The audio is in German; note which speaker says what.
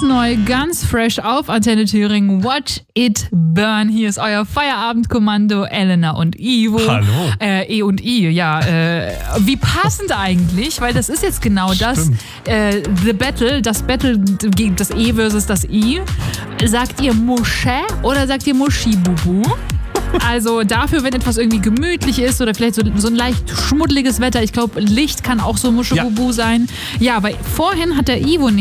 Speaker 1: ganz neu, ganz fresh auf Antenne Thüringen. Watch it burn. Hier ist euer Feierabendkommando, Elena und Ivo.
Speaker 2: Hallo.
Speaker 1: E und I, ja. Wie passend eigentlich, weil das ist jetzt genau das. The Battle, das gegen das E versus das I. Sagt ihr Mosche oder sagt ihr Moschibubu? Also dafür, wenn etwas irgendwie gemütlich ist oder vielleicht so ein leicht schmuddeliges Wetter. Ich glaube, Licht kann auch so Moschibubu sein. Ja, weil vorhin hat der Ivo